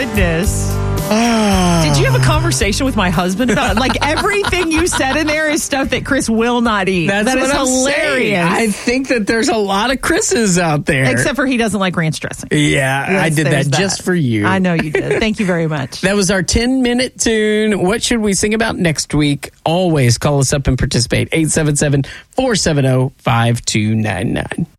goodness. Did you have a conversation with my husband about it? Like, everything you said in there is stuff that Chris will not eat. That's that what is I'm hilarious. saying. I think that there's a lot of Chris's out there. Except for he doesn't like ranch dressing. Yeah, Yes, I did there's that just for you. I know you did. Thank you very much. That was our 10-minute tune. What should we sing about next week? Always call us up and participate. 877-470-5299.